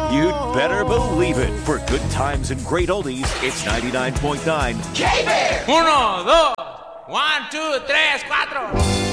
You'd better believe it. For good times and great oldies, it's 99.9 K-Bear! 1, 2, 1, 2, 3, 4.